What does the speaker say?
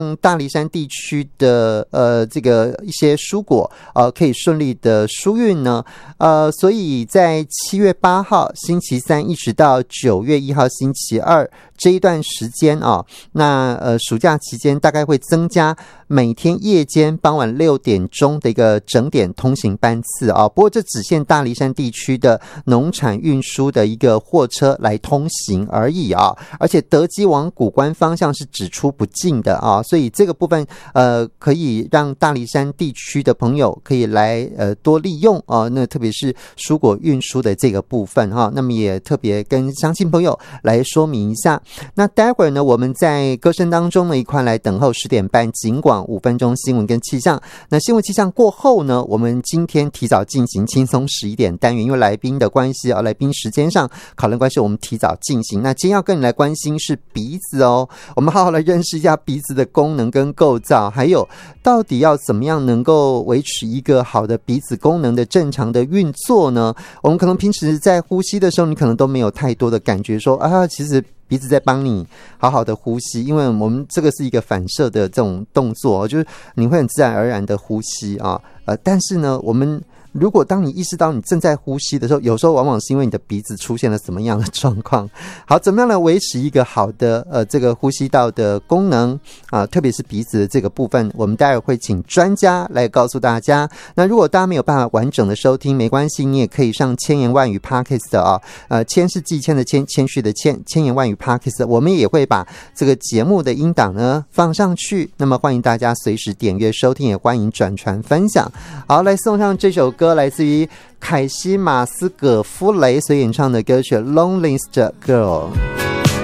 大梨山地区的这个一些蔬果可以顺利的输运呢，所以在7月8号星期三一直到9月1号星期二这一段时间啊，那暑假期间大概会增加每天夜间傍晚6点钟的一个整点通行班次啊。不过这只限大梨山地区的农产运输的一个货车来通行而已啊，而且德基往古关方向是只出不进的啊，所以这个部分可以让大梨山地区的朋友可以来多利用啊，那特别是蔬果运输的这个部分哈，那么也特别跟乡亲朋友来说明一下。那待会儿呢，我们在歌声当中呢一块来等候10点半警广5分钟新闻跟气象。那新闻气象过后呢，我们今天提早进行轻松11点单元，因为来宾的关系啊，来宾时间上考量关系，我们提早进行。那今天要跟你来关心是鼻子哦，我们好好来认识一下鼻子的功能跟构造，还有到底要怎么样能够维持一个好的鼻子功能的正常的运作呢？我们可能平时在呼吸的时候，你可能都没有太多的感觉说啊，其实鼻子在帮你好好的呼吸，因为我们这个是一个反射的这种动作，就是你会很自然而然的呼吸啊。但是呢，我们如果当你意识到你正在呼吸的时候，有时候往往是因为你的鼻子出现了什么样的状况。好，怎么样来维持一个好的这个呼吸道的功能啊，特别是鼻子的这个部分，我们待会儿会请专家来告诉大家。那如果大家没有办法完整的收听，没关系，你也可以上千言万语 Podcast 啊，谦是季谦的谦，谦虚的谦，千言万语 Podcast， 我们也会把这个节目的音档呢放上去，那么欢迎大家随时点阅收听，也欢迎转传分享。好，来送上这首歌，来自于凯西马斯葛夫雷所演唱的歌曲《Loneliest Girl》。